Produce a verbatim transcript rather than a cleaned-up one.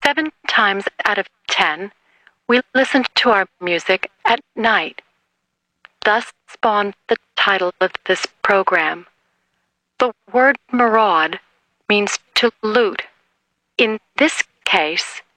Seven times out of ten, we listen to our music at night. Thus spawned the title of this program. The word maraud means to loot. In this case,